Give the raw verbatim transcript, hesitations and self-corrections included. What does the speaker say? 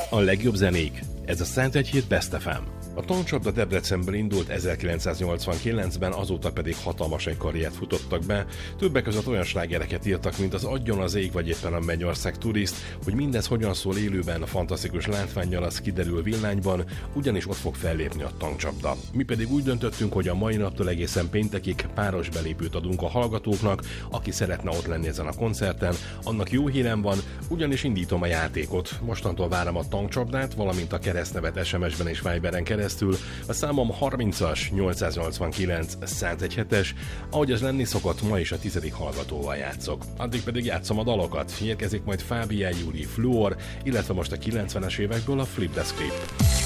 A legjobb zenék. Ez a Szentegyhíd Best ef em. A Tankcsapda Debrecenből indult ezerkilencszáznyolcvankilencben, azóta pedig hatalmas egy karriert futottak be. Többek között olyan slágereket írtak, mint az Adjon az ég, vagy éppen a Mennyország Turiszt. Hogy mindez hogyan szól élőben, a fantasztikus látvánnyal, az kiderül Villányban, ugyanis ott fog fellépni a Tankcsapda. Mi pedig úgy döntöttünk, hogy a mai naptól egészen péntekig páros belépőt adunk a hallgatóknak, aki szeretne ott lenni ezen a koncerten. Annak jó hírem van, ugyanis indítom a játékot. Mostantól várom a Tankcsapdát, valamint a keresztnevet es em es-ben és Viberen keresztül. A számom harmincas nyolcszáznyolcvankilenc száztizenhetes, ahogy az lenni szokott, ma is a tizedik hallgatóval játszok. Addig pedig játszom a dalokat. Érkezik majd Fábián Júli, Fluor, illetve most a kilencvenes évekből a Flip the Script.